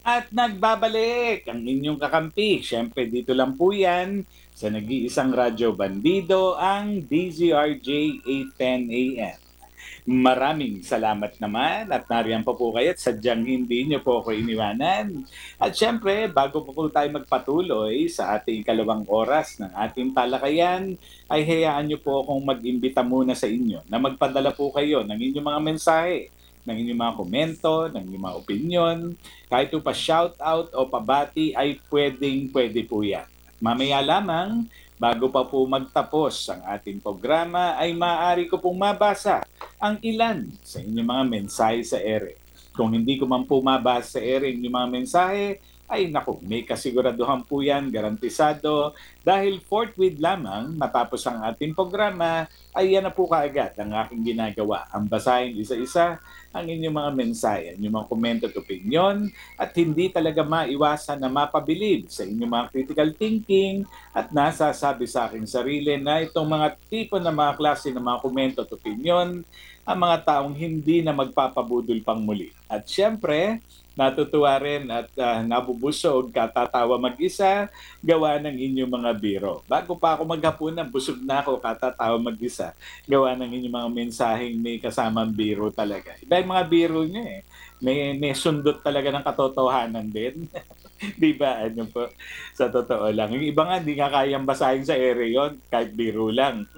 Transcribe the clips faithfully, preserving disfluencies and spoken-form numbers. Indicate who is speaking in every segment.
Speaker 1: At nagbabalik ang inyong kakampi. Siyempre dito lang po yan sa nag-iisang radyo bandido, ang D Z R J eight ten A M. Maraming salamat naman at nariyan pa po kayo at sadyang hindi niyo po ako iniwanan. At syempre, bago po po tayo magpatuloy sa ating ikalawang oras ng ating talakayan, ay hayaan niyo po akong mag-imbita muna sa inyo na magpadala po kayo ng inyong mga mensahe, ng inyong mga komento, ng inyong mga opinion, kahit po pa shoutout o pabati ay pwedeng pwede po yan. Mamaya lamang, bago pa po magtapos ang ating programa, ay maaari ko pong mabasa ang ilan sa inyong mga mensahe sa ere. Kung hindi ko man po mabasa sa ere yung mga mensahe, ay naku, may kasiguraduhan po yan, garantisado, dahil forthwith lamang matapos ang ating programa, ay yan na po kaagad ang aking ginagawa. Ang basahin isa-isa ang inyong mga mensahe, ang inyong mga komento at opinion, at hindi talaga maiwasan na mapabilib sa inyong mga critical thinking at nasasabi sa aking sarili na itong mga tipo ng mga klase ng mga komento at opinion ang mga taong hindi na magpapabudol pang muli. At syempre, natutuwa rin at uh, nabubusog, katatawa mag-isa, gawa ng inyong mga biro. Bago pa ako maghapunan, busog na ako, katatawa mag-isa, gawa ng inyong mga mensaheng may kasamang biro talaga. Iba yung mga biro niya eh. May, may sundot talaga ng katotohanan din. Di ba? Ano po? Sa totoo lang. Yung iba nga, hindi nga kayang basahin sa ere yun, kahit biro lang.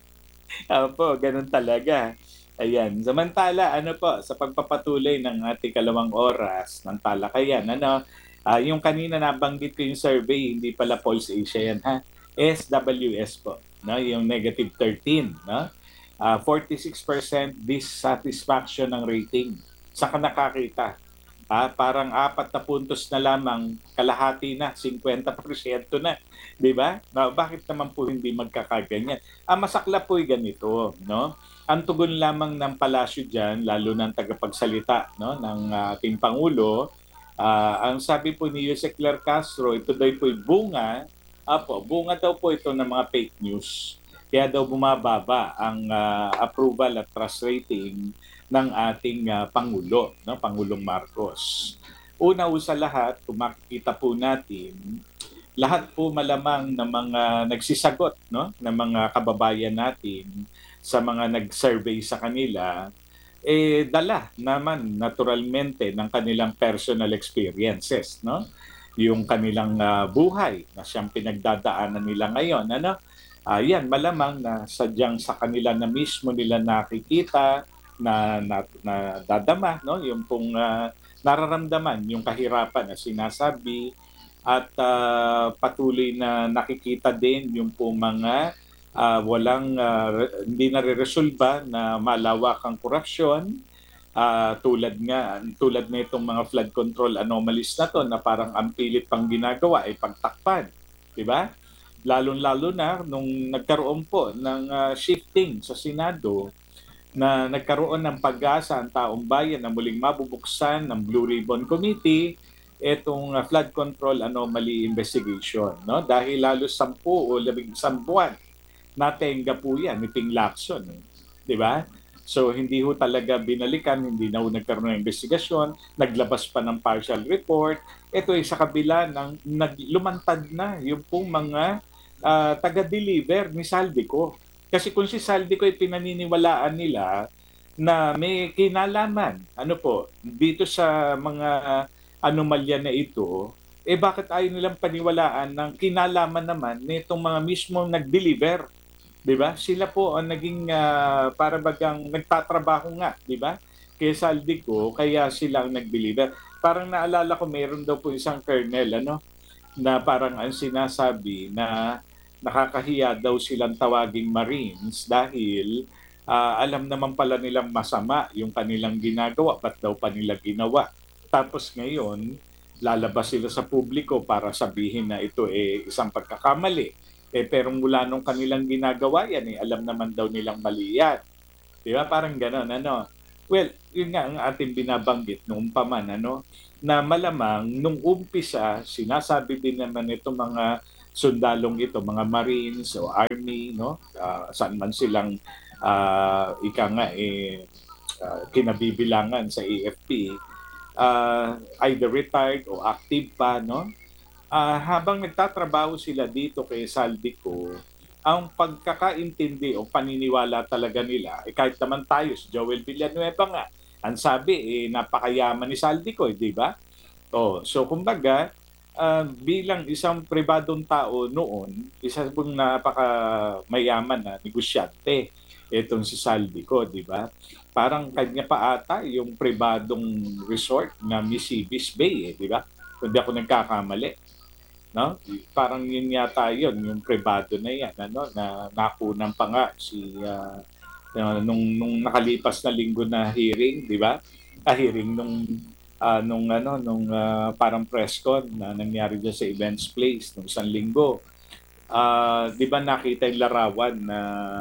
Speaker 1: Opo, ganun talaga. Ayan. Samantala, ano po, sa pagpapatuloy ng ating kalawang oras ng talakayan, ano, ah, yung kanina nabanggit ko yung survey, hindi pala Pulse Asia yan, ha? S W S po, no? Yung negative thirteen, no? Ah, forty-six percent dissatisfaction ng rating. Saan ka nakakita? Ah, parang apat na puntos na lamang, kalahati na, fifty percent na. Di ba? Na, bakit naman po hindi magkakaganyan? Ang masaklap po ay ganito, no? Ang tugon lamang ng palasyo dyan, lalo ng tagapagsalita no, ng uh, ating Pangulo, uh, ang sabi po ni Jose Claire Castro, ito daw po bunga, apo, bunga daw po ito ng mga fake news. Kaya daw bumababa ang uh, approval at trust rating ng ating uh, Pangulo, no? Pangulong Marcos. Una sa lahat, kung makikita po natin, lahat po malamang ng mga nagsisagot no, ng mga kababayan natin sa mga nag-survey sa kanila, eh dala naman naturalmente ng kanilang personal experiences, no? Yung kanilang uh, buhay na siyang pinagdadaanan nila ngayon, ano? Uh, yan, malamang na sadyang sa kanila na mismo nila nakikita, na, na, na dadama, no? Yung pong uh, nararamdaman, yung kahirapan na sinasabi, at uh, patuloy na nakikita din yung pong mga uh, walang, uh, hindi nare-resolba na malawakang korupsyon, uh, tulad nga, tulad na itong mga flood control anomalies na to na parang ang pilit pang ginagawa ay pagtakpan, di ba? Lalong-lalo na nung nagkaroon po ng uh, shifting sa Senado, na nagkaroon ng pag-asa ang taong bayan na muling mabubuksan ng Blue Ribbon Committee itong uh, flood control anomaly investigation, no? Dahil lalo sampu o labing isang buwan natenga po yan, iting Lacson, eh. Di ba? So hindi ho talaga binalikan, hindi na ho nagkaroon ng investigasyon, naglabas pa ng partial report. Ito ay sa kabila ng naglumantad na yung pong mga uh, taga-deliver ni Saldico. Kasi kung si Saldico ay pinaniniwalaan nila na may kinalaman, ano po, dito sa mga anomalya na ito, eh bakit ayaw nilang paniwalaan ng kinalaman naman nitong mga mismong nag-deliver? 'Di ba? Sila po ang naging uh, para bagang nagtatrabaho nga, 'di ba? Kay Saldico, kaya sila ang nag-deliver. Parang naalala ko mayroon daw po isang colonel ano na parang ang sinasabi na nakakahiya daw silang tawaging Marines dahil uh, alam naman pala nilang masama yung kanilang ginagawa, ba't daw pa nila ginawa. Tapos ngayon, lalabas sila sa publiko para sabihin na ito eh isang pagkakamali. Eh pero mula nung kanilang ginagawa yan, eh, alam naman daw nilang mali yan. Di ba? Parang gano'n, ano? Well, yun nga ang ating binabanggit noong paman, ano? Na malamang nung umpisa, sinasabi din naman ito mga sundalong ito, mga Marines o Army, no? Uh, saan man silang uh, ika nga eh, uh, kinabibilangan sa A F P, uh, either retired o active pa, no? Ah, habang nagtatrabaho sila dito kay Saldico, ang pagkakaintindi o paniniwala talaga nila, eh, kahit naman tayo, si Joel Villanueva nga, ang sabi, eh, napakayaman ni Saldico, eh, di ba? Oh, so kumbaga, ah, bilang isang pribadong tao noon, isa pong napaka-mayaman na negosyante itong si Saldico, di ba? Parang kanya pa ata yung pribadong resort na Misibis Bay, eh, di ba? Kung di ako nagkakamali, no? Parang yun yata yun, yung privado na yan, ano, na nakunan pa nga si ah, uh, nung nung nakalipas na linggo na hearing, di ba? Ah, hearing nung ah, nung ano nung ah, parang press con na nangyari dyan sa Events Place nung isang linggo. Ah, di ba nakita yung larawan na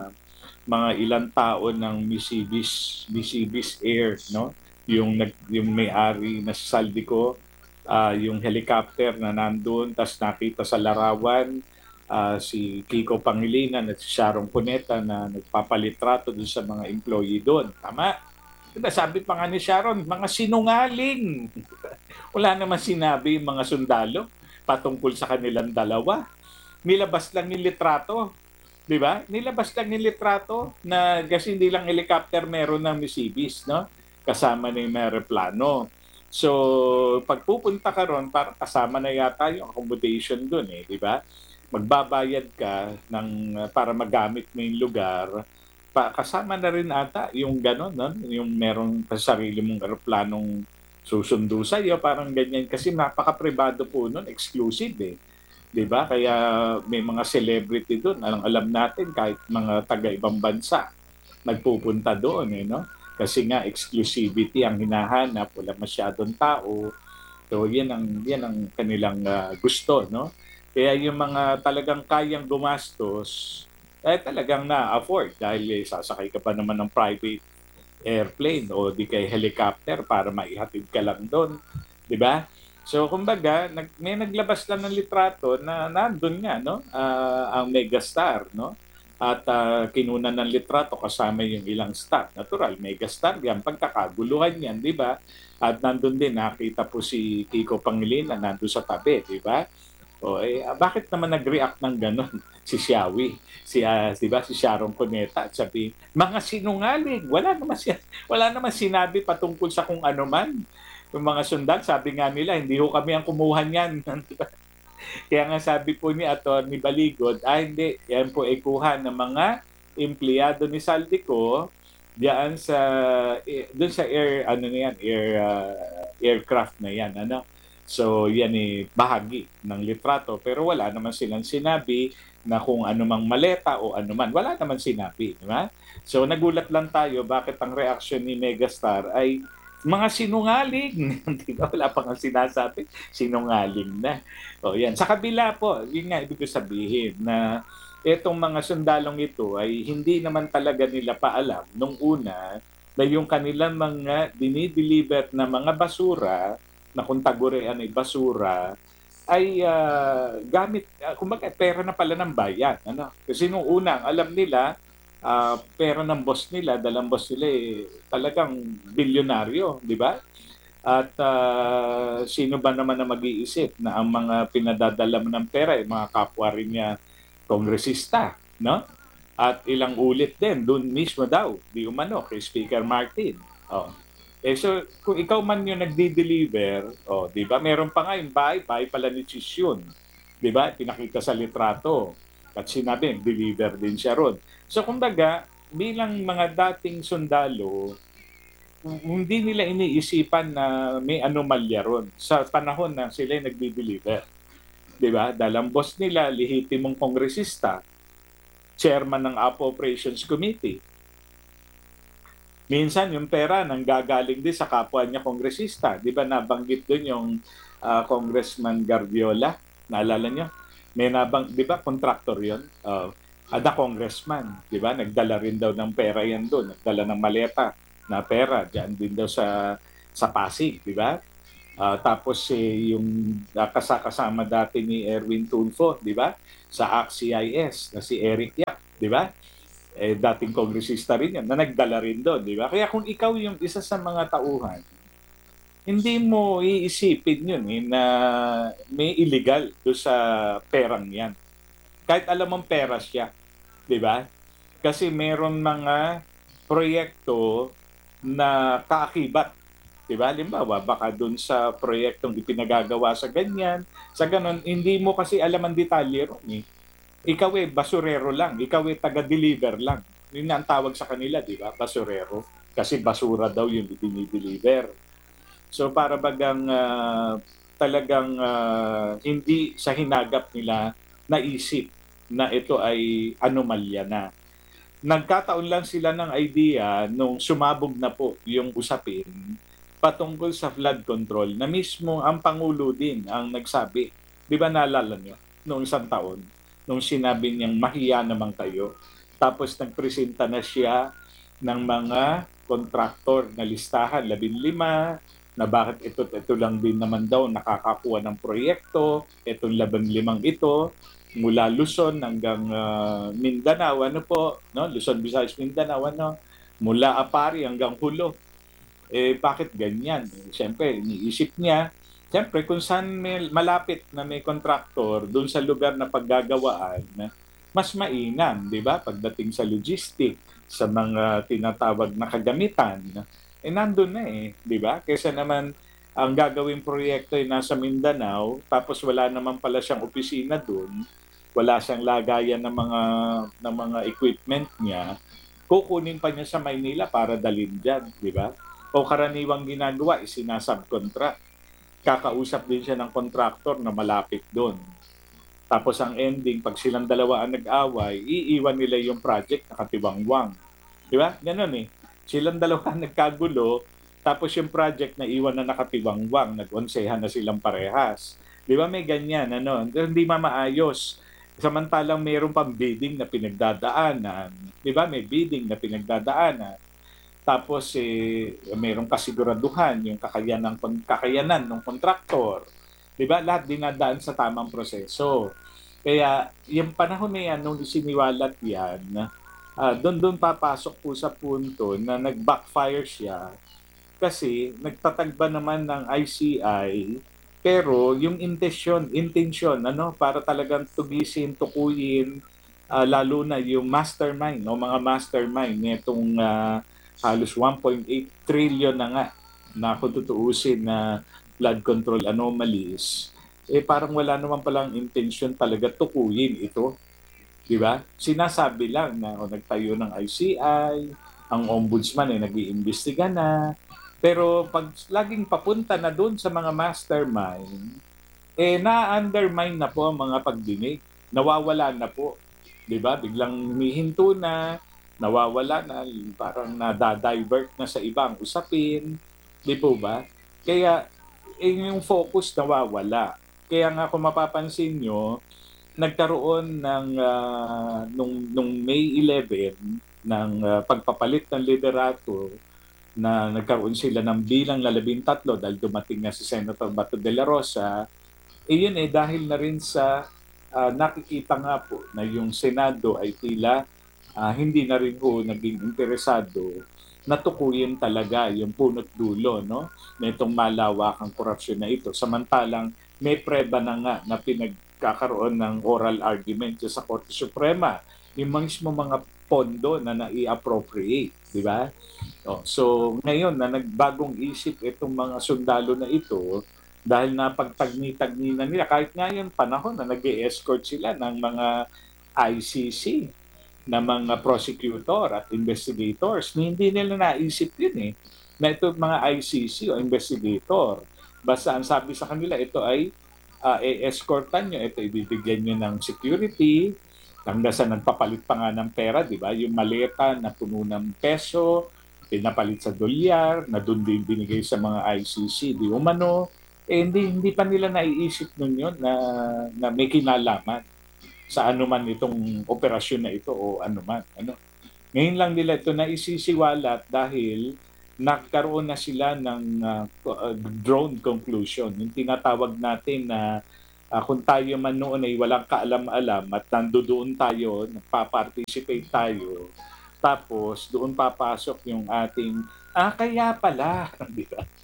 Speaker 1: mga ilang tao ng Misibis Misibis Air, no? Yung nag yung may-ari na si Saldico, ah, yung helicopter na nandun, tas nakita sa larawan ah, si Kiko Pangilinan at si Sharon Cuneta na nagpapalitrato dun sa mga employee doon. Tama? Diba, sabi pa nga ni Sharon, mga sinungaling. Wala naman sinabi yung mga sundalo patungkol sa kanilang dalawa. Nilabas lang yung litrato. Di ba? Nilabas lang yung litrato na kasi hindi lang helicopter meron ng Misibis, no? Kasama na yung Mereplano. So, pag pupunta ka ron, parang kasama na yata yung accommodation doon eh, di ba? Magbabayad ka ng, para magamit mo yung lugar, pa, kasama na rin ata yung gano'n, no? Yung merong sarili mong aeroplanong susundo sa iyo, parang ganyan. Kasi napaka-privado po nun, exclusive eh. 'Di ba? Kaya may mga celebrity doon. Alam alam natin kahit mga taga ibang bansa nagpupunta doon eh, no? Kasi nga exclusivity ang hinahanap, wala masyadong tao. So yan ang yan ang kanilang ah, gusto, no? Kaya yung mga talagang kayang gumastos eh talagang na-afford dahil eh, sasakay ka pa naman ng private airplane o di kay helicopter para maihatid ka lang doon, 'di ba? So kumbaga, nag, may naglabas lang ng litrato na nandun nga no, ah, ang megastar no. At ah, kinunan ng litrato kasama yung ilang staff. Natural, megastar yan, pagkakaguluhan yan, 'di ba? At nandun din nakita po si Kiko Pangilinan nandun sa tabi, 'di ba? O eh, ah, bakit naman nag-react ng gano'n si Xiaowi, si ah, 'di ba, si Sharon Cuneta at sabi, mga sinungaling, wala naman siya, wala naman sinabi patungkol sa kung ano man. Yung mga sundan, sabi nga nila, hindi ho kami ang kumuha niyan. Kaya nga sabi po ni Atty. Baligod, ah hindi, yan po ay kuha ng mga empleyado ni Saldico diyan sa eh, doon sa air ano na yan, air ah, aircraft na yan, ano. So yan eh bahagi ng litrato pero wala naman silang sinabi na kung ano mang maleta o ano man. Wala naman sinabi, di ba? So nagulat lang tayo bakit ang reaction ni Megastar ay mga sinungaling. Di ba? Wala pa nga sinasabi, sinungaling na. O yan. Sa kabila po, yun nga ibig ko sabihin na itong mga sundalong ito ay hindi naman talaga nila paalam nung una na yung kanilang mga dinideliver na mga basura na kung tagurean ay basura ay ah, gamit, uh, kumbaga pera na pala ng bayan. Ano? Kasi nung una, alam nila, ah, pera ng boss nila, dalang boss nila eh, talagang bilyonaryo, di ba? At ah, sino ba naman na mag-iisip na ang mga pinadadala mo ng pera, eh, mga kapwa rin niya kongresista, no? At ilang ulit din, doon mismo daw, di umano, kay Speaker Martin. Oh. Eh so, kung ikaw man yung nagdi-deliver, oh, di ba, meron pa nga yung bahay, bahay pala ni Chis yun. Di ba, pinakita sa litrato. At sinabi, deliver din siya ron. So, kumbaga, bilang mga dating sundalo, hindi nila iniisipan na may anomalya ron sa panahon na sila nagdi-deliver. Di ba? Dahil ang boss nila, lihitimong kongresista, chairman ng Apo Operations Committee. Minsan yung pera nang gagaling din sa kapwa niya kongresista. Di ba nabanggit doon yung uh, Congressman Gardiola? Naalala niyo? May nabang, di ba contractor yun? Uh, ada congressman, di ba? Nagdala rin daw ng pera yan doon. Nagdala ng maleta na pera. Diyan din daw sa, sa Pasig, di ba? Uh, tapos eh, yung uh, kasakasama dati ni Erwin Tulfo, di ba? Sa A C C I S na si Eric Yap, di ba? Eh, dating kongresista rin yan, na nagdala rin doon, di ba? Kaya kung ikaw yung isa sa mga tauhan hindi mo iisipin yun eh, na may illegal do sa perang yan. Kahit alam mong pera siya, di ba? Kasi meron mga proyekto na kaakibat. Di ba? Halimbawa, baka dun sa proyektong ipinagagawa sa ganyan, sa ganon, hindi mo kasi alam ang detalye ron eh. Ikaw eh, basurero lang. Ikaw eh, taga-deliver lang. Yun nga ang tawag sa kanila, di ba? Basurero. Kasi basura daw yung dinideliver. So para bagang ah, talagang ah, hindi sa hinagap nila naisip na ito ay anomalya na. Nagkataon lang sila ng idea nung sumabog na po yung usapin patungkol sa flood control na mismo ang Pangulo din ang nagsabi. Di ba naalala nyo? Noong isang taon, nung sinabi niyang mahiya naman kayo. Tapos nagpresenta na siya ng mga kontraktor na listahan, labing lima, na bakit ito, ito lang din naman daw nakakakuha ng proyekto, itong labing limang ito, mula Luzon hanggang ah, Mindanao, ano po, no? Luzon, Visayas, Mindanao, ano? Mula Apari hanggang Hulo. Eh, bakit ganyan? Eh, Siyempre, iniisip niya, siyempre, kung saan may malapit na may kontraktor, doon sa lugar na paggagawaan, mas mainam, di ba? Pagdating sa logistic, sa mga tinatawag na kagamitan, eh nandun na eh, di ba? Kesa naman ang gagawing proyekto ay nasa Mindanao, tapos wala naman pala siyang opisina doon, wala siyang lagayan ng mga ng mga equipment niya, kukunin pa niya sa Maynila para dalhin diyan, di ba? O karaniwang ginagawa, isinasubcontract. Kakausap din siya ng contractor na malapit doon. Tapos ang ending, pag silang dalawa ang nag-away, iiwan nila yung project nakatiwangwang. Di ba? Ganun eh. Silang dalawa nagkagulo, tapos yung project na iwan na nakatiwangwang, nag-onsehan na silang parehas. Di ba may ganyan, ano? Hindi mamaayos. Samantalang mayroon pang bidding na pinagdadaanan. Di ba? May bidding na pinagdadaanan. Tapos eh, mayroong kasiguraduhan, yung kakayanan, kakayanan ng kontraktor. Di ba? Lahat dinadaan sa tamang proseso. Kaya yung panahon na yan, nung siniwalat yan, ah, doon doon papasok po sa punto na nag-backfire siya kasi nagtatagba naman ng I C I pero yung intensyon, intensyon ano para talagang tugisin, tukuyin ah, lalo na yung mastermind no mga mastermind nitong ah, halos one point eight trillion na nga na kung tutuusin na flood control anomalies eh parang wala naman palang intensyon talaga tukuyin ito. Di ba? Sinasabi lang na o, nagtayo ng I C I, ang ombudsman ay nag-iimbestiga na. Pero pag laging papunta na doon sa mga mastermind, eh na-undermine na po ang mga pagdinig. Nawawala na po. Di ba? Biglang humihinto na, nawawala na, parang nadadivert na sa ibang usapin. Di po ba? Kaya eh, yung focus nawawala. Kaya nga kung mapapansin nyo, nagkaroon ng ah, nung nung May eleven ng ah, pagpapalit ng liderato na nagkaroon sila ng bilang na labintatlo dahil dumating na si Senator Bato de la Rosa, eh yun eh dahil na rin sa ah, nakikita nga po na yung Senado ay tila ah, hindi na rin po naging interesado na tukuyin talaga yung punot dulo no nitong malawakang korupsyon na ito. Samantalang may preba na nga na pinagkakaroon ng oral argument sa Korte Suprema yung mismo mga pondo na nai-appropriate, di ba? Oh, so ngayon na nagbagong isip itong mga sundalo na ito dahil napagtagni-tagni na nila kahit ngayon panahon na nag-escort sila ng mga I C C na mga prosecutor at investigators. Hindi nila naisip yun eh na ito mga I C C o investigator. Basta ang sabi sa kanila ito ay uh, e-escortan nyo, ito ibibigyan nyo ng security, hanggang sa nagpapalit pa nga ng pera, di ba? Yung maleta na puno ng peso, pinapalit sa dolyar, na doon din binigay sa mga I C C, di umano, eh hindi, hindi pa nila naiisip nun yun na, na may kinalaman sa anuman itong operasyon na ito o anuman. Ano? Ngayon lang nila ito naisisiwalat dahil nagkaroon na sila ng uh, drone conclusion. Yung tinatawag natin na uh, kung tayo man noon ay walang kaalam-alam at nandoon tayo, nagpa-participate tayo, tapos doon papasok yung ating, ah kaya pala, di ba?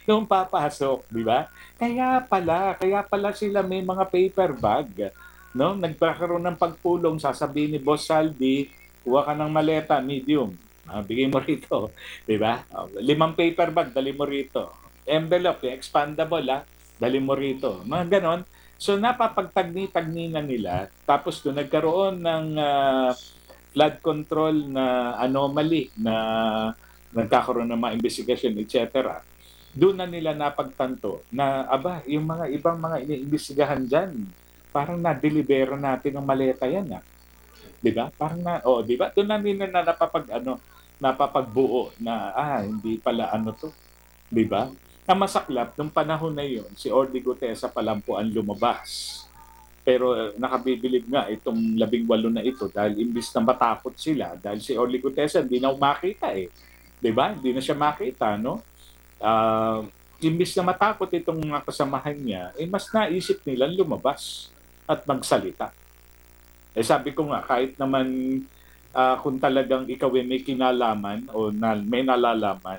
Speaker 1: Nung papasok, 'di ba? Kaya pala, kaya pala sila may mga paper bag, 'no? Nagkakaroon ng pagpulong, sasabihin ni Boss Saldi, "Kuha ka ng maleta, medium, ah, bigay mo rito." 'Di ba? Oh, limang paper bag, dali mo rito. Envelope, eh, expandable, ah, dali mo rito. Mga gano'n. So napapagtagni-tagni na nila, tapos do'n nagkaroon ng, ah, flood control na anomaly na nagkakaroon ng mga investigasyon, et cetera. Doon na nila napagtanto na, aba, yung mga ibang mga iniimbestigahan diyan, parang na-delibero natin ng maleta yan, ah. 'Di ba? Parang na, oh, 'di ba? Doon na nila na napapag-ano, napapagbuo na, ah, hindi pala ano 'to, 'di ba? Ang masaklap nung panahon na yun, si Orly Gutesa pa lang po ang lumabas. Pero uh, nakabibilib nga itong labing walo na ito dahil imbis na matakot sila, dahil si Orly Gutesa hindi na makita eh. 'Di ba? Hindi na siya makita, no? Ah, imbis na matakot itong mga kasamahan niya, eh mas naisip nilang lumabas at magsalita. Eh sabi ko nga, kahit naman ah, kung talagang ikaw ay may kinalaman o na, may nalalaman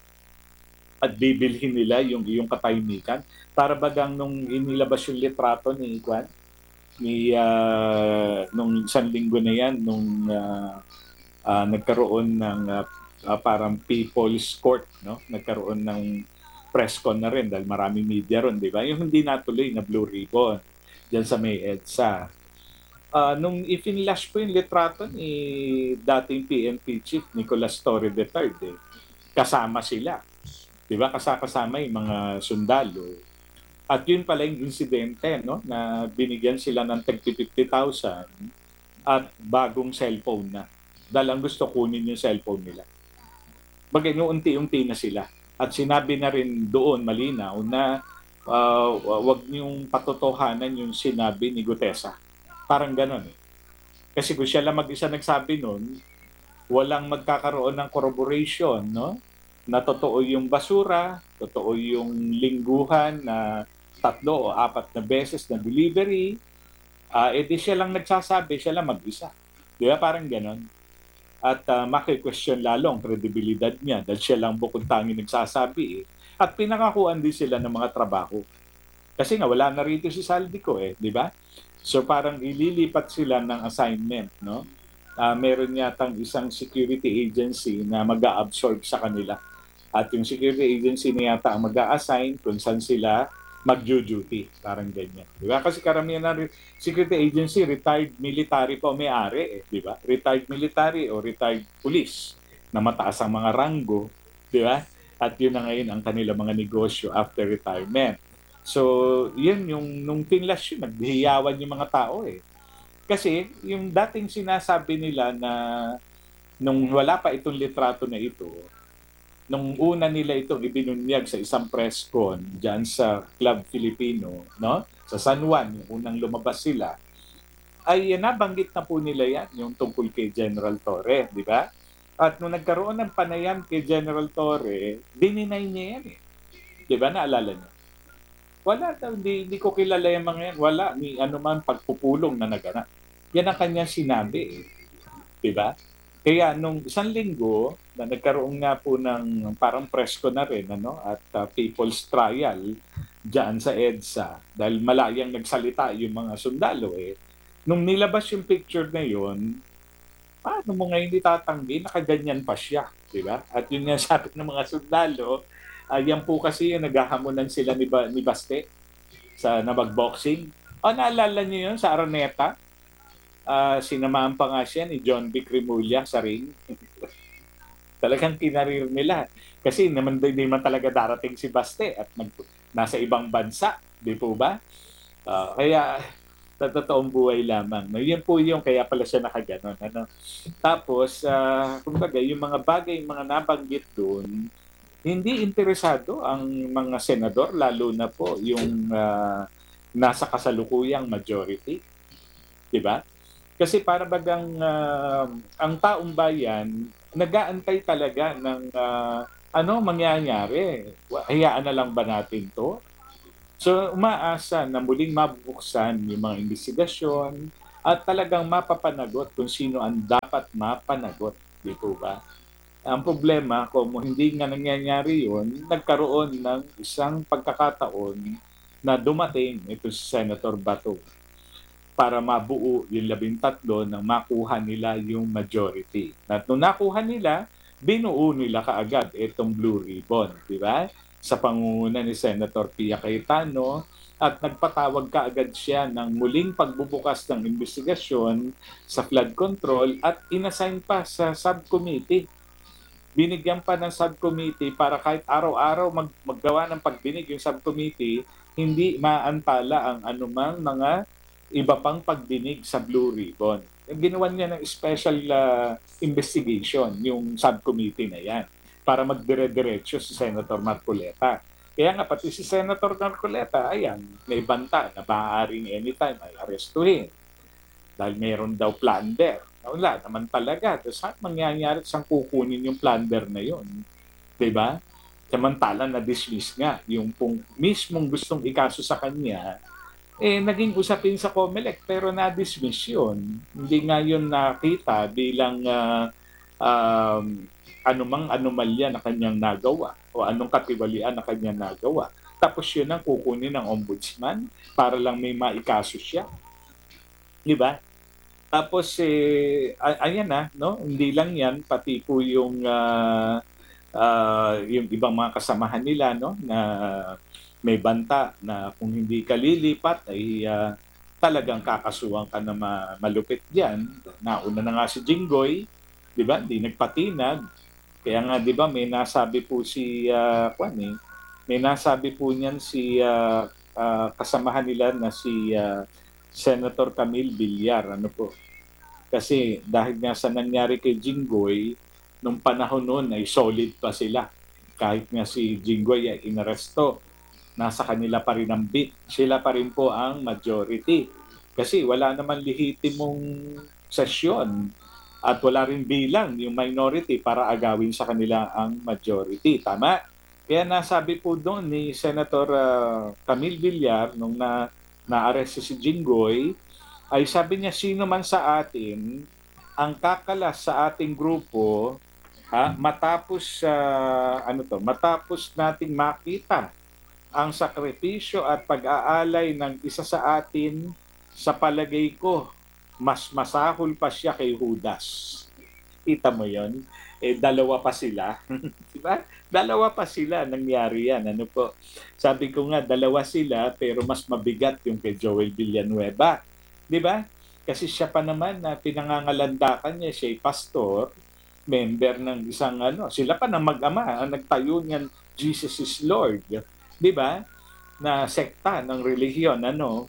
Speaker 1: at bibilhin nila yung iyong katahimikan, para bagang nung inilabas yung litrato ni Kwan, ni ah, nung isang linggo na yan, nung ah, ah, nagkaroon ng ah, ah, parang People's Court, no? Nagkaroon ng press con na rin dahil maraming media ron, di ba? Yung hindi natuloy na Blue Ribbon dyan sa may EDSA. Ah, nung ifinlash po yung litrato ni dating P N P Chief Nicolas Torre the Third, eh, kasama sila. Di ba? Kasama yung mga sundalo. At yun pala yung insidente, no? Na binigyan sila ng tag fifty thousand at bagong cellphone na. Dahil ang gusto kunin yung cellphone nila. Bagay, unti-unti na sila. At sinabi na rin doon malinaw na uh, wag niyong patotohanan yung sinabi ni Gutesa. Parang ganon. Eh. Kasi kung siya lang mag-isa nagsabi noon, walang magkakaroon ng corroboration, no? Na totoo yung basura, totoo yung lingguhan na tatlo o apat na beses na delivery, uh, edi siya lang nagsasabi, siya lang mag-isa. Di ba? Parang ganon. At uh, maki-question lalo ang kredibilidad niya dahil siya lang bukod tanging nagsasabi eh. At pinangakuan din sila ng mga trabaho. Kasi nga wala na rito si Saldico eh, di ba? So parang ililipat sila ng assignment, no? Uh, meron yatang isang security agency na mag-a-absorb sa kanila. At yung security agency na yata ang mag-a-assign kung saan sila mag-duty. Parang ganyan. Di ba? Kasi karamihan na security agency, retired military po may-ari. Eh, di ba? Retired military o retired police na mataas ang mga ranggo. Di ba? At yun na ngayon ang kanilang mga negosyo after retirement. So, yun yung nung pinlash yun, naghihiyawan yung mga tao eh. Kasi yung dating sinasabi nila na nung wala pa itong litrato na ito, nung una nila itong ibinunyag sa isang press con dyan sa Club Filipino, no? Sa San Juan, yung unang lumabas sila, ay nabanggit na po nila yan, yung tungkol kay General Torre, di ba? At nung nagkaroon ng panayam kay General Torre, dininay niya yan eh. Di ba? Naalala niyo? Wala daw, hindi, hindi ko kilala yung mga yan. Wala, ni ano man pagpupulong na naganap. Yan ang kanyang sinabi eh. Di ba? Kaya nung isang linggo, na nagkaroon nga po ng parang presko na rin, ano, at uh, people's trial dyan sa EDSA, dahil malayang nagsalita yung mga sundalo eh. Nung nilabas yung picture na yun, paano mo ngayon itatanggi? Nakaganyan pa siya, di ba? At yun nga sabi ng mga sundalo, uh, yan po kasi yung naghahamunan sila ni, ba, ni Baste sa nabag-boxing. O, naalala niyo yun sa Araneta? Uh, sinamahan pa nga siya ni John B. Cremulya sa ring. Talagang kinarir nila. Kasi naman hindi man talaga darating si Baste at nag, nasa ibang bansa. Di po ba? Uh, kaya sa totoong buhay lamang. No? Yan po yung kaya pala siya nakaganon. Ano? Tapos, uh, kumbaga, yung mga bagay, yung mga nabanggit doon, hindi interesado ang mga senador, lalo na po yung uh, nasa kasalukuyang majority. Di ba? Kasi para bagang uh, ang taong bayan nag-aantay talaga ng uh, ano mangyayari. Hayaan na lang ba natin to? So umaasa na muling mabuksan yung mga investigasyon at talagang mapapanagot kung sino ang dapat mapanagot. Di po ba? Ang problema kung hindi nga nangyayari yun, nagkaroon ng isang pagkakataon na dumating ito si Senator Bato para mabuo yung labintatlo nang makuha nila yung majority. At nung nakuha nila, binuo nila kaagad itong Blue Ribbon, di ba? Sa pangunguna ni Senator Pia Cayetano, at nagpatawag kaagad siya ng muling pagbubukas ng investigasyon sa flood control at inassign pa sa subcommittee. Binigyan pa ng subcommittee para kahit araw-araw mag maggawa ng pagdinig yung subcommittee, hindi maantala ang anumang mga iba pang pagdinig sa Blue Ribbon. Ginawan niya ng special uh, investigation yung subcommittee na yan para magdire-diretso si Senator Marcoleta. Kaya nga pati si Senator Marcoleta, ayan, may banta na maaaring anytime ay arestuhin dahil meron daw plunder. Wala naman talaga. Tapos saan mangyayari saan kukunin yung plunder na yun? Diba? Samantala na-dismiss nga yung pong mismong gustong ikaso sa kanya, eh naging usapin sa COMELEC pero na-dismiss yun. Hindi nga yun nakita bilang uh, um, anumang anomalya na kanyang nagawa o anong katiwalian na kanyang nagawa. Tapos yun ang kukunin ng ombudsman para lang may maikaso siya. Di ba? Tapos eh ayan na, no? Hindi lang 'yan, pati po yung uh, uh, yung ibang mga kasamahan nila, no, na may banta na kung hindi ka lilipat ay uh, talagang kakasuhan ka na ma- malupit diyan. Nauna na nga si Jinggoy, 'di ba? Hindi nagpatinag. Kaya nga 'di ba may nasabi po si uh, Kwan eh, may nasabi po niyan si uh, uh, kasamahan nila na si uh, Senator Camille Villar, ano po. Kasi dahil nga sa nangyari kay Jinggoy, nung panahon noon ay solid pa sila. Kahit nga si Jinggoy ay inaresto, nasa kanila pa rin ang beat. Sila pa rin po ang majority. Kasi wala naman lehitimong sesyon at wala rin bilang yung minority para agawin sa kanila ang majority. Tama? Kaya nasabi po doon ni Senator uh, Camille Villar nung na naaresto si Jinggoy, ay sabi niya sino man sa atin ang kakalas sa ating grupo ha, matapos uh, ano to, matapos nating makita ang sakripisyo at pag-aalay ng isa sa atin, sa palagay ko mas masahol pa siya kay Judas. Kita mo 'yon? Eh dalawa pa sila. Di ba? Dalawa pa sila nangyari yan. Ano po? Sabi ko nga dalawa sila pero mas mabigat yung kay Joel Villanueva. Di ba? Kasi siya pa naman na pinangangalandakan niya, siya ay pastor, member ng isang ano, sila pa na mag-ama ang nagtayo niyan Jesus is Lord. Di ba? Na sekta ng relihiyon ano.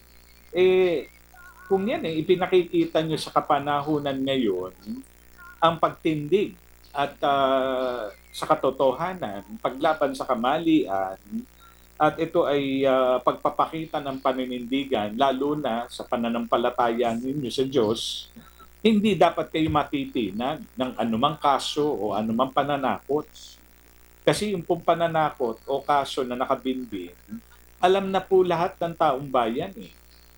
Speaker 1: Eh kung yan eh ipinakikita niyo sa kapanahunan ngayon ang pagtindig at uh, sa katotohanan, paglaban sa kamalian, at ito ay uh, pagpapakita ng paninindigan, lalo na sa pananampalataya ninyo sa Diyos, hindi dapat kayo matitinag ng anumang kaso o anumang pananakot. Kasi yung pong pananakot o kaso na nakabinbin, alam na po lahat ng taong bayan eh.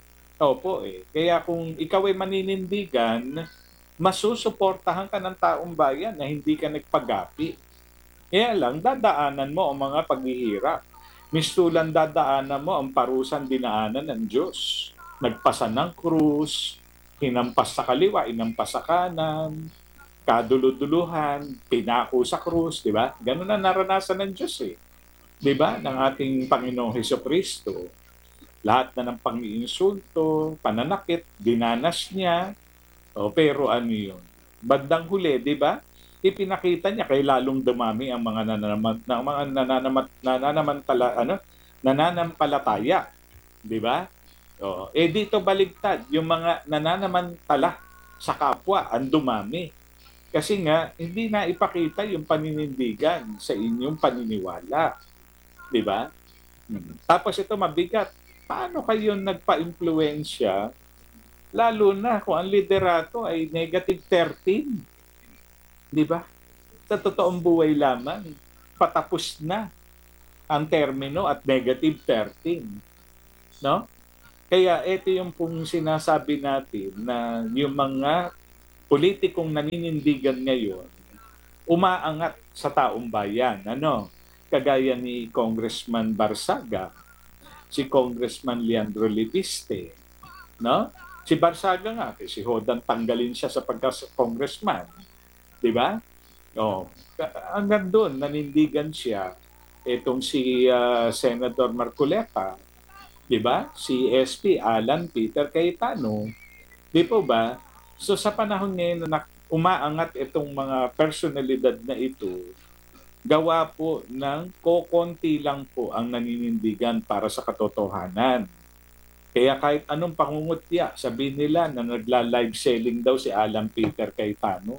Speaker 1: Opo eh. Kaya kung ikaw ay maninindigan, masusuportahan ka ng taong bayan na hindi ka nagpagapi. Kaya lang, dadaanan mo ang mga paghihirap. Mistulan dadaanan mo ang parusan dinaanan ng Diyos. Nagpasa ng krus, hinampas sa kaliwa, inampas sa kanan, kaduluduluhan, pinako sa krus, di ba? Ganun na naranasan ng Diyos eh. Di ba? Ng ating Panginoong Hesukristo. Lahat na ng pang-iinsulto, pananakit, dinanas niya. O, pero ano yun? Bandang huli, di ba? Ipinakita niya kay lalong dumami ang mga nananaman, na, mga nananamat, nananamantala, ano? nananampalataya. Di ba? O, eh dito baligtad, yung mga nananamantala sa kapwa ang dumami. Kasi nga, hindi na ipakita yung paninindigan sa inyong paniniwala. Di ba? Hmm. Tapos ito mabigat. Paano kayo nagpa-impluensya lalo na kung ang liderato ay negative thirteen. Di ba? Sa totoong buhay lamang, patapos na ang termino at negative thirteen. No? Kaya ito yung pong sinasabi natin na yung mga politikong naninindigan ngayon umaangat sa taong bayan. Ano? Kagaya ni Congressman Barsaga, si Congressman Leandro Leviste, no? Si Barsaga nga, eh, si Hodan tanggalin siya sa pagka-congressman, di ba? Oh, hanggang doon nanindigan siya itong si ah, Senator Marcoleta, di ba? Si S P Alan Peter Cayetano, di po ba? So sa panahon ngayon na umaangat itong mga personalidad na ito, gawa po ng kokonti lang po ang naninindigan para sa katotohanan. Kaya kahit anong pangungutya, sabihin nila na nagla-live selling daw si Alan Peter Cayetano.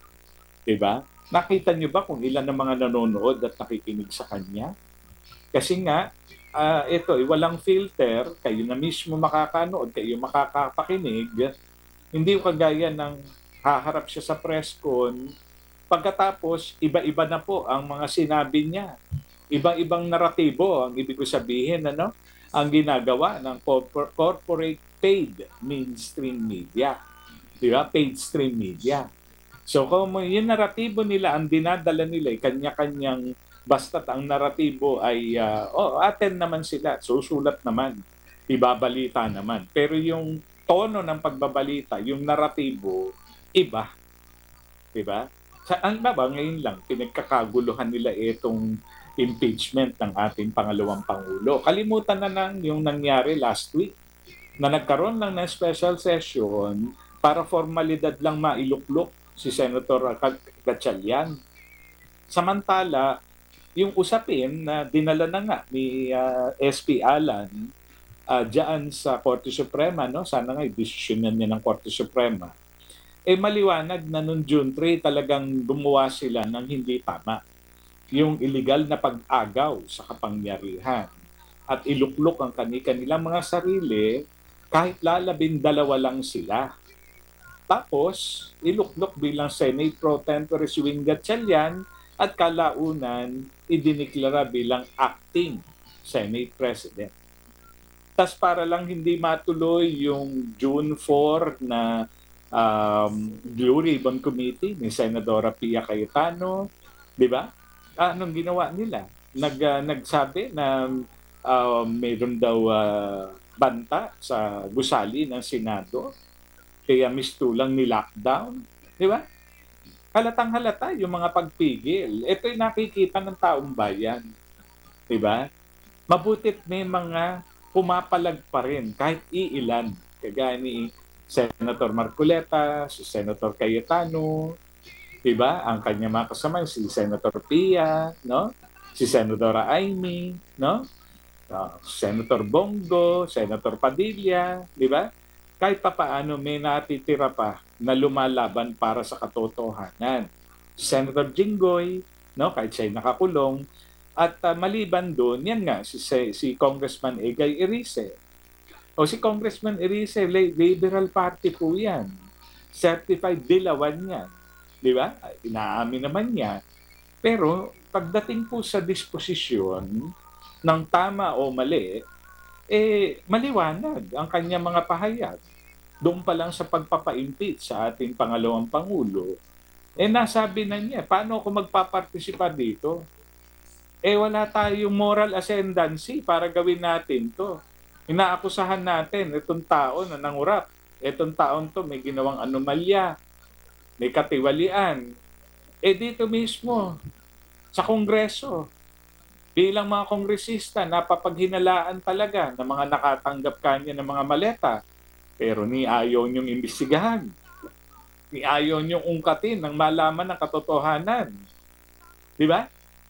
Speaker 1: Diba? Nakita niyo ba kung ilan ng mga nanonood at nakikinig sa kanya? Kasi nga, uh, ito, eh, walang filter, kayo na mismo makakanood, kayo makakapakinig, hindi ko kagaya ng haharap siya sa press con, pagkatapos, iba-iba na po ang mga sinabi niya. Ibang-ibang naratibo, ang ibig ko sabihin, ano? Ang ginagawa ng corpor- corporate paid mainstream media. Di ba? Paid stream media. So kung yung naratibo nila, ang dinadala nila, ay kanya-kanyang, basta't ang naratibo ay, uh, oh, aten naman sila, susulat naman, ibabalita naman. Pero yung tono ng pagbabalita, yung naratibo, iba. Diba? Saan ba ba ngayon lang, pinagkakaguluhan nila itong impeachment ng ating pangalawang Pangulo. Kalimutan na lang yung nangyari last week na nagkaroon lang ng special session para formalidad lang mailuklok si Senator Gatchalian. Samantala, yung usapin na dinala na nga ni uh, S P Alan uh, dyan sa Korte Suprema, no? Sana nga i-desisyonan niya ng Korte Suprema. Eh maliwanag na noong June third talagang gumawa sila ng hindi tama. Yung illegal na pag-agaw sa kapangyarihan at iluklok ang kanilang mga sarili kahit lalabing dalawa lang sila. Tapos, iluklok bilang Senate Pro Tempore si Wing Gatchalian at kalaunan idiniklara bilang acting Senate President. Tas para lang hindi matuloy yung June fourth na um, Blue Ribbon Committee ni Senadora Pia Cayetano, di ba? Ah, anong ginawa nila? Nag, uh, nagsabi na uh, mayroon daw uh, banta sa gusali ng Senado, kaya mistulang ni lockdown, di ba? Halatang halata yung mga pagpigil. Ito'y nakikita ng taong bayan, di ba? Mabutit may mga pumapalag pa rin kahit iilan, kagaya ni Senator Marcoleta, si Senator Cayetano, diba? Ang kanya mga kasama, si Senator Pia, no? Si Senadora Amy, no? Uh, Senator Bongo, Senator Padilla, diba? Kahit pa paano may natitira pa na lumalaban para sa katotohanan. Si Senator Jinggoy, no? Kahit siya'y nakakulong. At uh, maliban doon, yan nga, si, si Congressman Egay Erice. O si Congressman Erice, Liberal Party po yan. Certified dilawan yan. Di ba? Inaamin naman niya. Pero pagdating po sa disposisyon ng tama o mali, eh maliwanag ang kanyang mga pahayag. Doon pa lang sa pagpapa-impeach sa ating pangalawang Pangulo, eh nasabi na niya, paano ako magpapartisipa dito? Eh wala tayong moral ascendancy para gawin natin to. Inaakusahan natin itong tao na nangurap. Itong taon to may ginawang anomalya, may katiwalian. Eh dito mismo, sa Kongreso, bilang mga kongresista, napapaghinalaan talaga ng mga nakatanggap kanya ng mga maleta. Pero ni ayaw niyong imbestigahan. Ni ayaw niyong ungkatin ng malaman ng katotohanan. Di ba?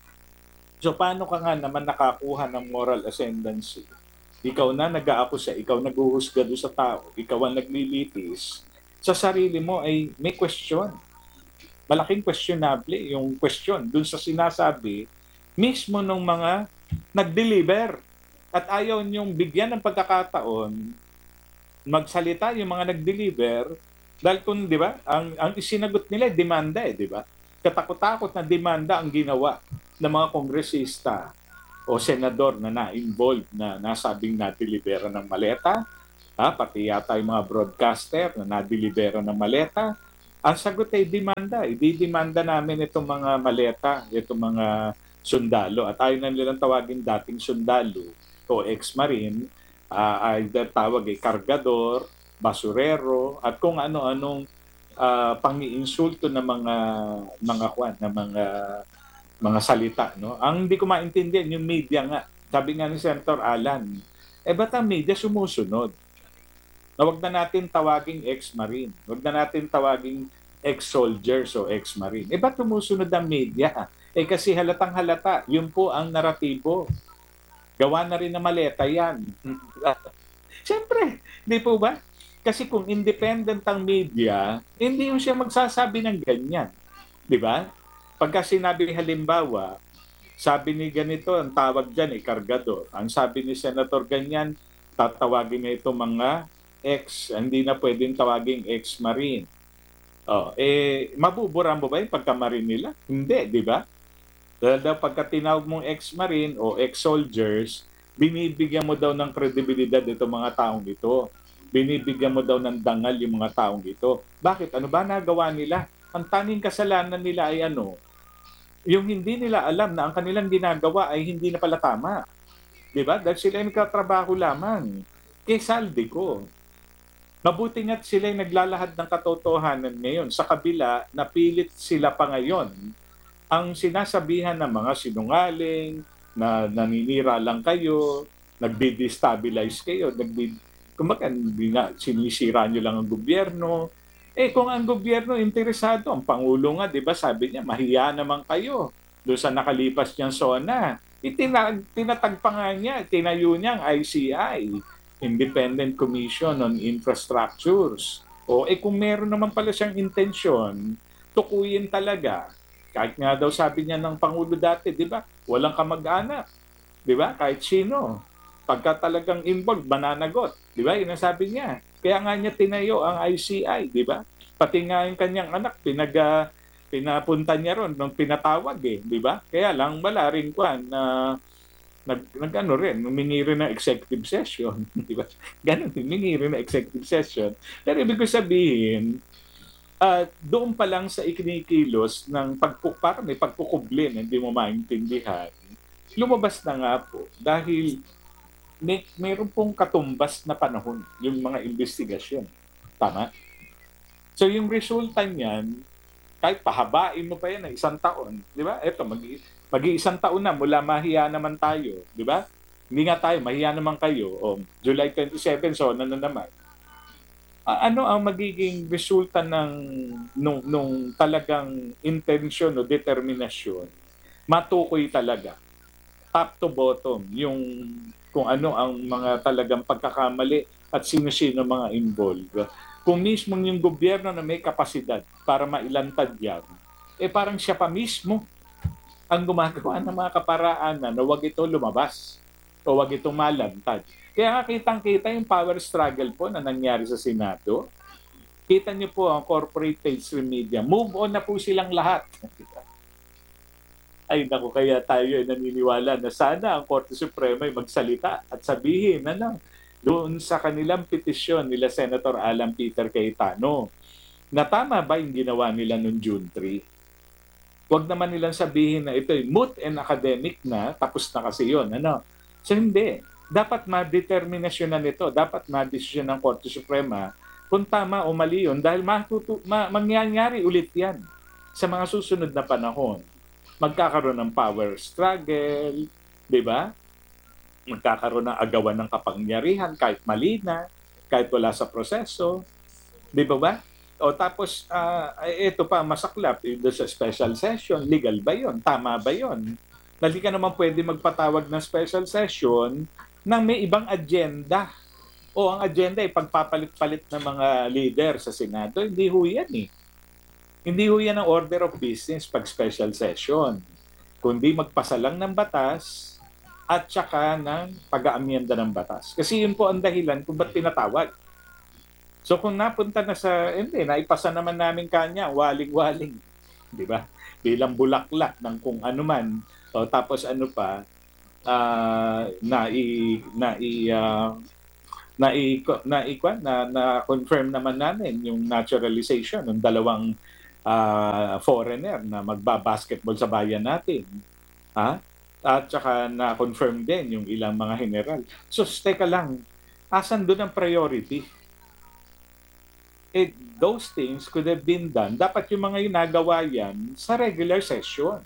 Speaker 1: So paano ka nga naman nakakuha ng moral ascendancy? Ikaw na nag-aakusa, ikaw naghuhusga doon sa tao, ikaw ang naglilitis, sa sarili mo ay may question. Malaking questionable yung question dun sa sinasabi mismo ng mga nag-deliver. At ayaw niyong bigyan ng pagkakataon magsalita yung mga nag-deliver dahil kung, di ba, ang, ang isinagot nila demanda eh, di ba? Katakot-takot na demanda ang ginawa ng mga kongresista o senador na na-involved na nasabing na-delivera ng maleta, ha? Pati yata yung mga broadcaster na na-delivera ng maleta. Ang sagot ay demanda. Ididemanda namin itong mga maleta, itong mga sundalo. At ayaw na nilang tawagin dating sundalo o ex-marine, uh, either tawag ay kargador, basurero, at kung ano-anong uh, pang-iinsulto ng mga mga kwan, ng mga mga salita, no? Ang hindi ko maintindihan yung media nga. Sabi nga ni Senator Alan, eh ba't ang media sumusunod? Na wag na natin tawaging ex-marine. Wag na natin tawaging ex-soldiers o ex-marine. Eh ba't tumusunod ang media? Eh kasi halatang halata, yun po ang naratibo. Gawa na rin na maleta yan. Siyempre, di po ba? Kasi kung independent ang media, hindi yung siya magsasabi ng ganyan. Di ba? Pagka sinabi halimbawa, sabi ni ganito, ang tawag dyan ay kargador. Ang sabi ni Senator ganyan, tatawagin na ito mga ex, hindi na pwedeng tawaging ex-marine. Oh, eh, mabubura mo ba yung pagka-marine nila? Hindi, di ba? Dahil daw pagka tinawag mong ex-marine o ex-soldiers, binibigyan mo daw ng kredibilidad itong mga taong ito. Binibigyan mo daw ng dangal yung mga taong ito. Bakit? Ano ba nagawa nila? Ang tanging kasalanan nila ay ano? Yung hindi nila alam na ang kanilang ginagawa ay hindi na pala tama. Di ba? Dahil sila ay nagkatrabaho lamang. Kay saldi ko. Mabuti nga't sila ay naglalahad ng katotohanan ngayon. Sa kabila, napilit sila pa ngayon. Ang sinasabihan ng mga sinungaling, na naninira lang kayo, nagdi-destabilize kayo, nagdi kumbaga, sinisira nyo lang ang gobyerno. Eh kung ang gobyerno interesado, ang Pangulo nga, di ba sabi niya, mahiya naman kayo doon sa nakalipas niyang SONA. Itinag, tinatag pa nga niya, tinayo niya ang I C I, Independent Commission on Infrastructures. O eh kung meron naman pala siyang intensyon, tukuyin talaga. Kahit nga daw sabi niya ng Pangulo dati, di ba, walang kamag-anak. Di ba, kahit sino. Pagka talagang involved, mananagot. Di ba, yun ang sabi niya. Kaya nga niya tinayo ang I C I, di ba? Pati nga yung kanyang anak, pinag, uh, pinapunta niya ron nung pinatawag eh, di ba? Kaya lang wala rin kwan na uh, nag, nag ano rin, humingi rin ng executive session, di ba? Ganun, humingi rin ng executive session. Pero ibig ko sabihin, uh, doon pa lang sa ikinikilos ng pagpuk, parang may pagkukublin, hindi mo maintindihan, lumabas na nga po dahil may, mayroon pong katumbas na panahon yung mga investigasyon. Tama? So yung resulta niyan, kahit pahabain mo pa yan ng isang taon, di ba? Eto, mag, mag-iisang taon na mula mahiya naman tayo, di ba? Hindi nga tayo, mahiya naman kayo. O, July twenty-seven, so ano na naman. Uh, ano ang magiging resulta ng nung, nung talagang intensyon o determinasyon? Matukoy talaga. Top to bottom, yung kung ano ang mga talagang pagkakamali at sino-sino mga involved. Kung mismo yung gobyerno na may kapasidad para mailantad yan, eh parang siya pa mismo ang gumagawa ng mga kaparaanan na wag ito lumabas o wag itong malantad. Kaya nga kitang-kita yung power struggle po na nangyari sa Senado. Kita niyo po ang corporate mainstream media. Move on na po silang lahat. Ay naku, kaya tayo ay naniniwala na sana ang Korte Suprema ay magsalita at sabihin na lang doon sa kanilang petisyon nila Senator Alan Peter Cayetano na tama ba yung ginawa nila noong June third? Huwag naman nilang sabihin na ito ay moot and academic na, tapos na kasi yun. Ano? So hindi. Dapat ma-determinasyon na nito. Dapat ma-desisyon ng Korte Suprema kung tama o mali yun dahil matutu- ma- mangyayari ulit yan sa mga susunod na panahon. Magkakaroon ng power struggle, di ba? Magkakaroon ng agawan ng kapangyarihan kahit mali na, kahit wala sa proseso. Di ba ba? O tapos, uh, ito pa, masaklap, ito sa special session, legal ba yon? Tama ba yon? Dali ka naman pwede magpatawag ng special session nang may ibang agenda. O ang agenda ay pagpapalit-palit ng mga leader sa Senado. Hindi ho yan eh. Hindi ho yan ang order of business pag special session. Kundi magpasa lang ng batas at saka ng pag-aamyenda ng batas. Kasi yun po ang dahilan kung ba't pinatawag. So kung napunta na sa, hindi, naipasa naman namin kanya, waling-waling. Di ba? Bilang bulaklak ng kung ano man. O, tapos ano pa, uh, na i, na i, uh, na i na ikwan na na-confirm naman namin yung naturalization ng dalawang ah, foreigner na magba-basketball sa bayan natin. Ha? At saka na-confirm din yung ilang mga general. So teka lang, asan doon ang priority? Eh, those things could have been done. Dapat yung mga ginagawa yan sa regular session.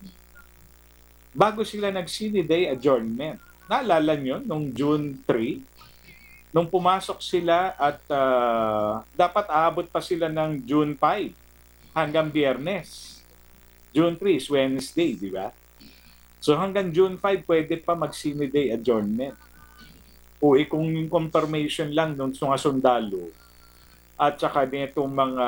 Speaker 1: Bago sila nag-sine day adjournment. Naalala nyo, nung June third, nung pumasok sila at ah, dapat aabot pa sila ng June fifth hanggang Biyernes. June third is Wednesday, di ba? So hanggang June fifth, pwede pa mag-sine day adjournment. O eh, kung yung confirmation lang ng mga sundalo at saka nitong mga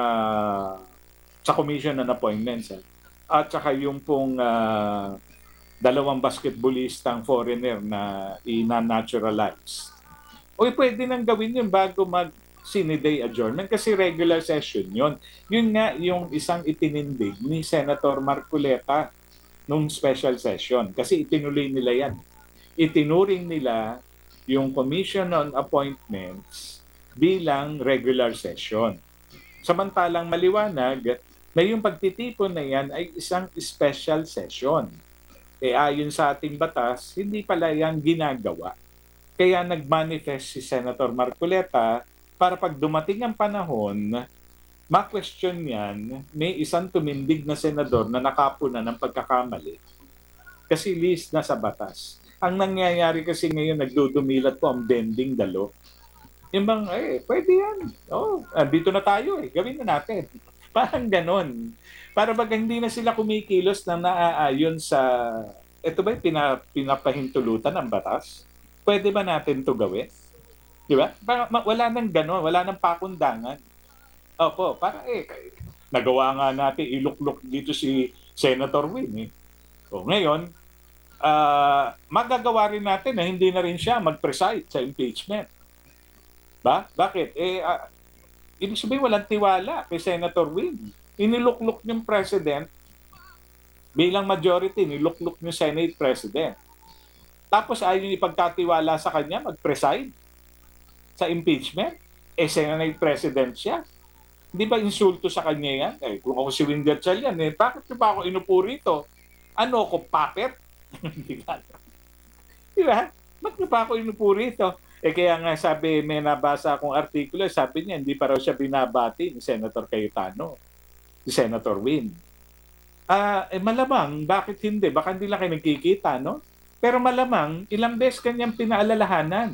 Speaker 1: sa commission and appointments eh, at saka yung pong ah, dalawang basketballistang foreigner na ina-naturalize. O eh, pwede nang gawin yun bago mag sine day adjournment kasi regular session yun. Yun nga yung isang itinindig ni Senator Marcoleta nung special session kasi itinuloy nila yan. Itinuring nila yung Commission on Appointments bilang regular session. Samantalang maliwanag na yung pagtitipon na yan ay isang special session. Eh ayon sa ating batas, hindi pala yan ginagawa. Kaya nag-manifest si Senator Marcoleta para pag dumating ang panahon, ma-question yan, may isang tumindig na senador na nakapuna ng pagkakamali. Kasi list na sa batas. Ang nangyayari kasi ngayon, nagdudumilat po ang bending dalo. Yung bang, eh, pwede yan. Oh, dito na tayo eh, gawin na natin. Parang ganon. Para bag hindi na sila kumikilos na naaayon sa, ito ba yung pina, pinapahintulutan ng batas? Pwede ba natin to gawin? Di ba? Para, wala nang ganon, wala nang pakundangan. Opo, para eh, nagawa nga natin iluklok dito si Senator Win eh. O ngayon, uh, magagawa rin natin na hindi na rin siya mag-preside sa impeachment. Ba? Bakit? Eh, uh, ibig sabihin walang tiwala kay Senator Win. Iniluklok niyong president bilang majority, niluklok niyo Senate President. Tapos ayaw niyo ipagkatiwala sa kanya mag-preside sa impeachment. Eh, Senate President siya. Hindi ba insulto sa kanya yan? Eh, kung ako si Win Gatchalian, eh, bakit pa ako inupo rito? Ano ko, puppet? Di ba? Di ba? Bakit pa ako inupo rito? Eh kaya nga sabi, may nabasa akong artikulo, sabi niya, hindi pa raw siya binabati ni Senator Cayetano, si Senator Win. Ah, eh malamang, bakit hindi? Baka hindi lang kayo nagkikita, no? Pero malamang, ilang beses kanyang pinaalalahanan.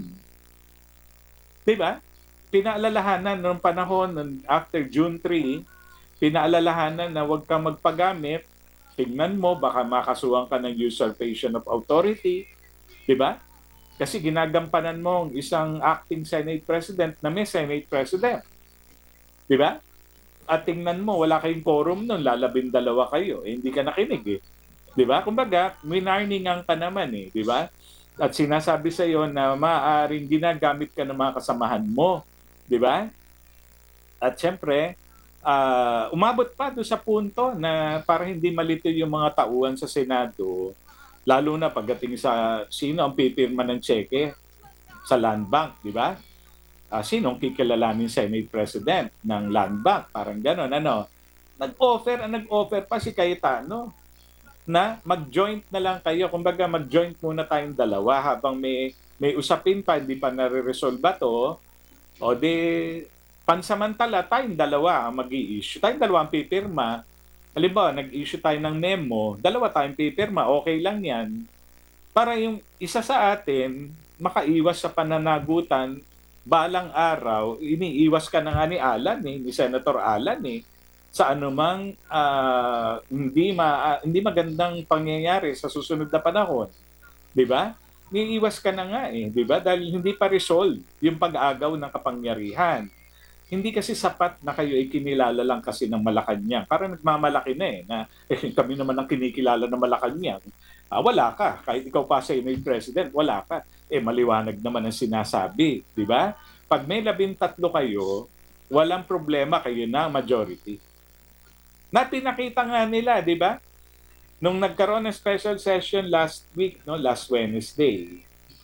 Speaker 1: Di ba? Pinaalalahanan noong panahon, after June third, pinaalalahanan na huwag kang magpagamit, tingnan mo, baka makasuhan ka ng usurpation of authority. Di ba? Kasi ginagampanan mo ang isang acting Senate President na may Senate President. Di ba? At tingnan mo, wala kayong quorum nun, lalabing dalawa kayo. Eh, hindi ka nakinig eh. Di ba? Kumbaga, winarningan ka naman eh. Di ba? At sinasabi sa iyo na maaaring ginagamit ka ng mga kasamahan mo. Di ba? At syempre, uh, umabot pa doon sa punto na para hindi malito yung mga tauhan sa Senado, lalo na pagdating sa sino ang pipirma ng cheque sa Land Bank, di ba? Uh, sino ang kikilalanin Senate President ng Land Bank? Parang gano'n, ano? Nag-offer, nag-offer pa si Cayetano na mag-joint na lang kayo. Kumbaga, mag-joint muna tayong dalawa habang may, may usapin pa, hindi pa nare-resolve to. O di, pansamantala, tayong dalawa ang mag-i-issue. Tayong dalawa ang pipirma. Halimbawa, nag-issue tayo ng memo, dalawa tayong pipirma, okay lang yan. Para yung isa sa atin, makaiwas sa pananagutan, balang araw, iniiwas ka na nga ni Alan, eh, ni Senator Alan, eh, sa anumang uh, hindi, ma, uh, hindi magandang pangyayari sa susunod na panahon. Di ba? Iniiwas ka na nga eh, di ba? Dahil hindi pa resolve yung pag-agaw ng kapangyarihan. Hindi kasi sapat na kayo ay kinilala lang kasi ng Malacanang. Parang nagmamalaki na eh, na eh, kami naman ang kinikilala ng Malacanang. Ah, wala ka. Kahit ikaw pa sa Senate President, wala ka. Eh, maliwanag naman ang sinasabi. Di ba? Pag may labintatlo kayo, walang problema, kayo na majority. Na pinakita nga nila, di ba? Nung nagkaroon ng special session last week, no, last Wednesday,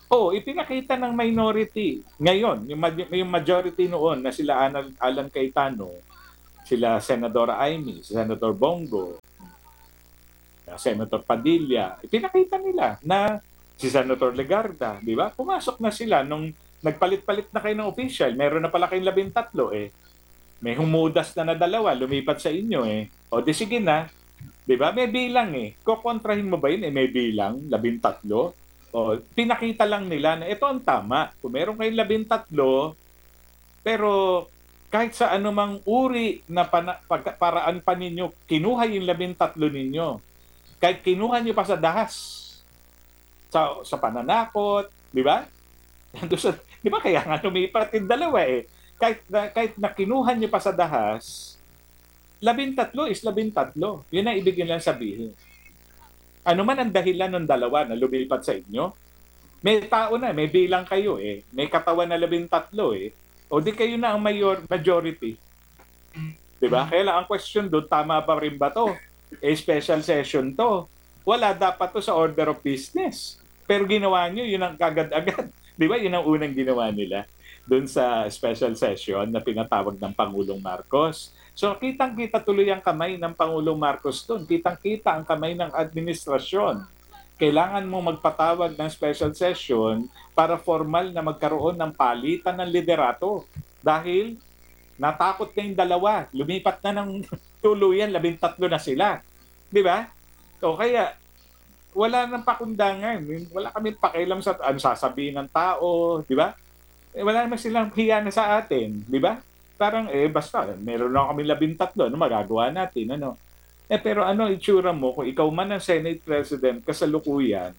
Speaker 1: Oo, ipinakita ng minority. Ngayon, yung, ma- yung majority noon na sila Alan, Alan Cayetano, sila Senador Amy, Senator Bongo, Senator Padilla, ipinakita nila na si Senator Legarda, di ba? Pumasok na sila nung nagpalit-palit na kayo ng official. Meron na pala kayong labintatlo eh. May humudas na na dalawa, lumipat sa inyo eh. O di sige na, di ba? May bilang eh. Kukontrahin mo ba yun eh, may bilang, labintatlo? O pinakita lang nila na ito ang tama. Kung meron kayong labintatlo, pero kahit sa anumang uri na pana, pag, paraan pa ninyo, kinuha yung labintatlo ninyo. Kahit kinuha nyo pa sa dahas, sa, sa pananakot, di ba? Di ba kaya nga lumipat yung dalawa eh. Kahit na, kahit na kinuha nyo pa sa dahas, labintatlo is labintatlo. Yun ang ibig nilang sabihin. Ano man ang dahilan ng dalawa na lumipat sa inyo, may tao na, may bilang kayo eh. May katawan na labintatlo eh. O di kayo na ang mayor, majority. Di ba? Kaya lang ang question doon, tama pa rin ba to? Eh, special session to. Wala dapat to sa order of business. Pero ginawa nyo, yun ang kagad-agad. Di ba? Yun ang unang ginawa nila doon sa special session na pinatawag ng Pangulong Marcos. So kitang-kita tuloy ang kamay ng Pangulong Marcos doon. Kitang-kita ang kamay ng administrasyon. Kailangan mo magpatawag ng special session para formal na magkaroon ng palitan ng liderato. Dahil natakot kayong dalawa. Lumipat na ng tuluyan, labintatlo na sila. Di ba? O kaya, wala nang pakundangan. Wala kami pakialam sa ano sasabihin ng tao, di ba? Eh, wala naman silang hiya na sa atin, di ba? Parang, eh, basta, meron lang kami labintatlo, ano magagawa natin, ano? Eh, pero ano itsura mo kung ikaw man ang Senate President kasalukuyan,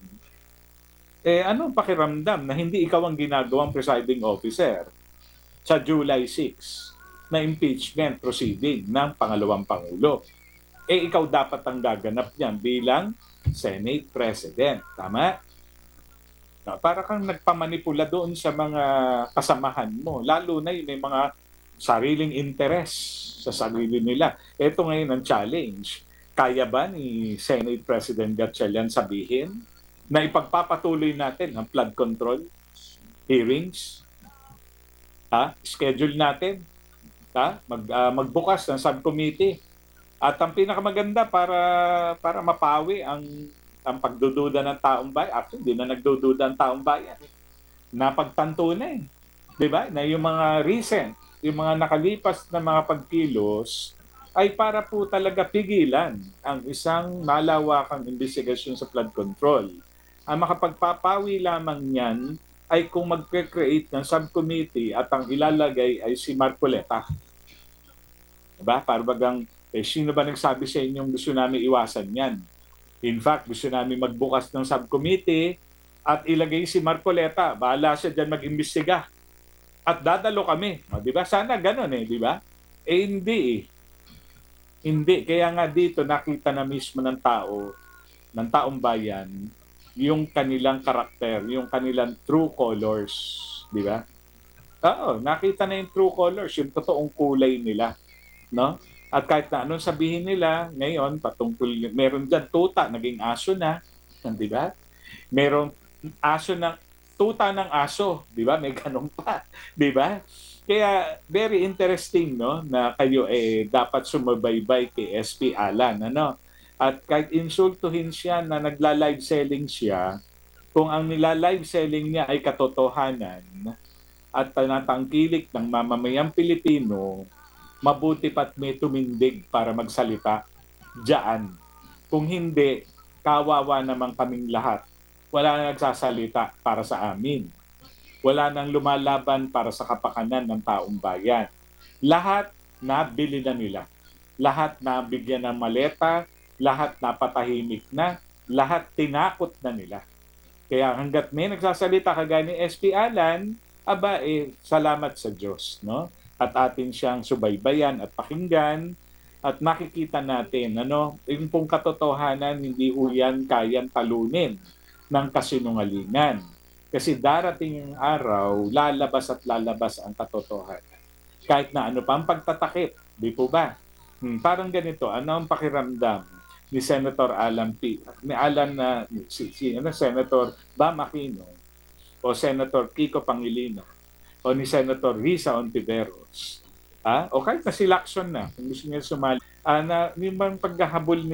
Speaker 1: eh, ano ang pakiramdam na hindi ikaw ang ginagawang presiding officer sa July sixth na impeachment proceeding ng pangalawang Pangulo? Eh, ikaw dapat ang gaganap niyan bilang Senate President. Tama? No, para kang nagpamanipula doon sa mga kasamahan mo. Lalo na yung may mga sariling interest sa sarili nila. Ito ngayon ang challenge. Kaya ba ni Senate President Gatchalian sabihin na ipagpapatuloy natin ang flood control hearings? Ha? Schedule natin. Ha? Mag, uh, magbukas ng subcommittee. At ang pinakamaganda para para mapawi ang ang pagdududa ng taong bayan. Actually, hindi na nagdududa ang taong bayan. Napagtanto na eh. Di ba? Na yung mga recent, yung mga nakalipas na mga pagkilos ay para po talaga pigilan ang isang malawakang investigasyon sa flood control. Ang makapagpapawi lamang niyan ay kung mag-create ng subcommittee at ang ilalagay ay si Marcoleta. Diba? Para bagang, eh, sino ba nagsabi sa inyong gusto namin iwasan yan? In fact, gusto namin magbukas ng subcommittee at ilagay si Marcoleta. Bahala siya dyan mag-imbestiga. At dadalo kami. O, di ba? Sana ganun eh, di ba? Eh, hindi eh. Hindi. Kaya nga dito nakita na mismo ng tao, ng taong bayan, yung kanilang karakter, yung kanilang true colors. Di ba? Oo, nakita na yung true colors, yung totoong kulay nila. No? At kahit na anong sabihin nila, ngayon, patungkol, meron dyan tuta, naging aso na, di ba? Merong aso ng, tuta ng aso, di ba? May ganun pa, di ba? Kaya, very interesting, no, na kayo eh, dapat sumabaybay kay S P Alan, ano? At kahit insultuhin siya na nagla-live selling siya, kung ang nila-live selling niya ay katotohanan at natangkilik ng mamamayang Pilipino, mabuti pa't may tumindig para magsalita diyan. Kung hindi, kawawa naman kaming lahat. Wala na nagsasalita para sa amin. Wala nang lumalaban para sa kapakanan ng taong bayan. Lahat nabili na nila. Lahat nabigyan ng maleta, lahat napatahimik na, lahat tinakot na nila. Kaya hanggat may nagsasalita kagaya ni S P Alan, aba eh, salamat sa Diyos, no? At atin siyang subaybayan at pakinggan at makikita natin ano yung pong katotohanan hindi uyan kayang talunin ng kasinungalingan kasi darating yung araw lalabas at lalabas ang katotohanan kahit na ano pa ang pagtatakip, di po ba? Hmm, parang ganito, ano ang pakiramdam ni Senator Alan P. ni Alan na uh, si, si ano, Senator Bam Aquino o Senator Kiko Pangilinan o ni Senator Risa Ontiveros, ah, o kahit na si Lacson na, kung gusto niya sumali, ah, na yung bang paghahabol